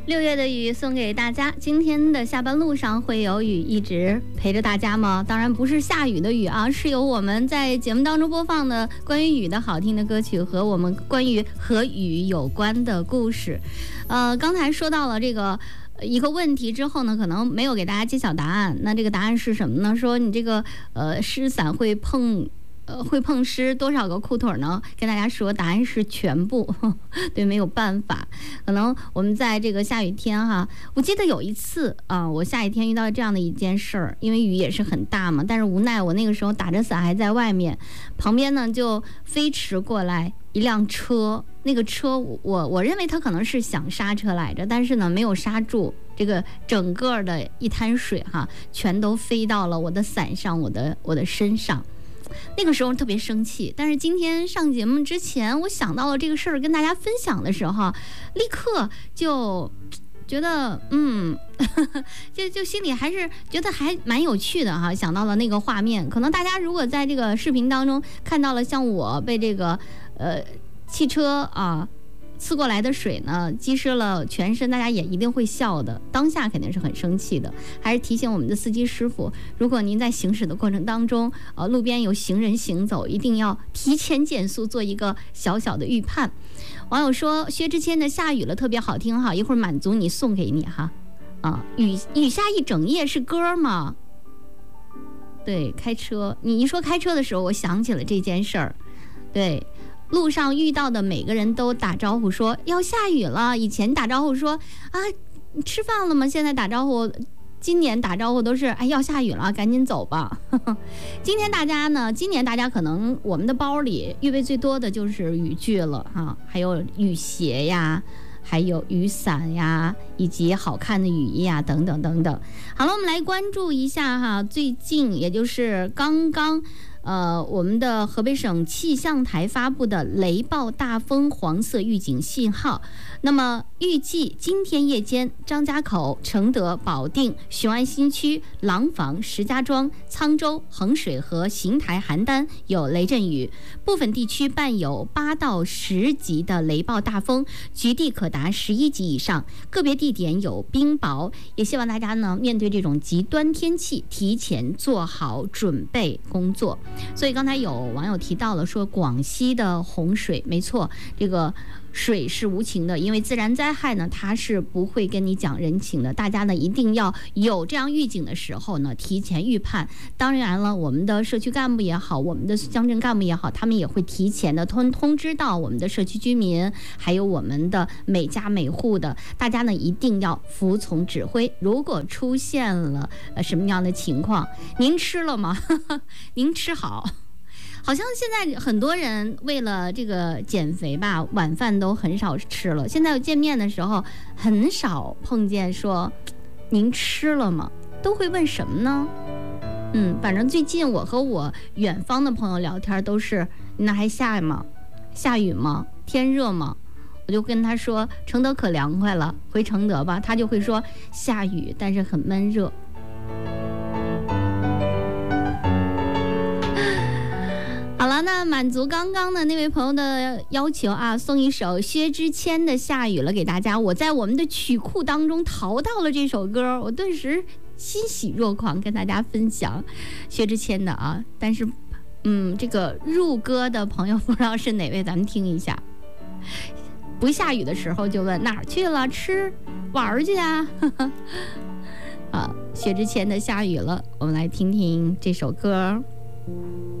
6月的雨送给大家。今天的下班路上会有雨一直陪着大家吗？当然不是下雨的雨啊，是有我们在节目当中播放的关于雨的好听的歌曲和我们关于和雨有关的故事。刚才说到了这个一个问题之后呢，可能没有给大家揭晓答案。那这个答案是什么呢？说你这个湿伞会碰湿多少个裤腿呢？跟大家说，答案是全部。对，没有办法。可能我们在这个下雨天哈，我记得有一次啊，我下雨天遇到这样的一件事儿，因为雨也是很大嘛，但是无奈我那个时候打着伞还在外面，旁边呢就飞驰过来一辆车，那个车我认为他可能是想刹车来着，但是呢没有刹住，这个整个的一滩水哈，全都飞到了我的伞上，我的身上。那个时候特别生气，但是今天上节目之前，我想到了这个事儿跟大家分享的时候，立刻就觉得就心里还是觉得还蛮有趣的哈，想到了那个画面。可能大家如果在这个视频当中看到了像我被这个汽车啊刺过来的水呢积湿了全身，大家也一定会笑的，当下肯定是很生气的。还是提醒我们的司机师傅，如果您在行驶的过程当中路边有行人行走，一定要提前减速，做一个小小的预判。网友说薛之谦的下雨了特别好听哈，一会儿满足你送给你哈。雨下一整夜是歌吗？对，开车，你一说开车的时候，我想起了这件事儿。对，路上遇到的每个人都打招呼说要下雨了，以前打招呼说啊你吃饭了吗？现在打招呼，今年打招呼都是要下雨了赶紧走吧。今年大家可能我们的包里预备最多的就是雨具了哈，还有雨鞋呀，还有雨伞呀，以及好看的雨衣呀，等等等等。好了，我们来关注一下哈，最近也就是刚刚我们的河北省气象台发布的雷暴大风黄色预警信号。那么预计今天夜间，张家口、承德、保定、雄安新区、廊坊、石家庄、沧州、衡水和邢台、邯郸有雷阵雨，部分地区伴有8到10级的雷暴大风，局地可达11级以上，个别地点有冰雹。也希望大家呢，面对这种极端天气，提前做好准备工作。所以刚才有网友提到了说广西的洪水，没错，这个水是无情的，因为自然灾害呢它是不会跟你讲人情的，大家呢一定要有这样预警的时候呢提前预判。当然了，我们的社区干部也好，我们的乡镇干部也好，他们也会提前的通知到我们的社区居民，还有我们的每家每户的，大家呢一定要服从指挥。如果出现了什么样的情况，您吃了吗？您吃好。好像现在很多人为了这个减肥吧，晚饭都很少吃了。现在见面的时候很少碰见说您吃了吗，都会问什么呢？反正最近我和我远方的朋友聊天都是那还下吗？下雨吗？天热吗？我就跟他说承德可凉快了，回承德吧。他就会说下雨，但是很闷热。好了，那满足刚刚的那位朋友的要求啊，送一首薛之谦的《下雨了》给大家。我在我们的曲库当中淘到了这首歌，我顿时欣喜若狂，跟大家分享薛之谦的啊。但是这个入歌的朋友不知道是哪位，咱们听一下。不下雨的时候就问哪儿去了，吃玩去啊。薛之谦的《下雨了》，我们来听听这首歌。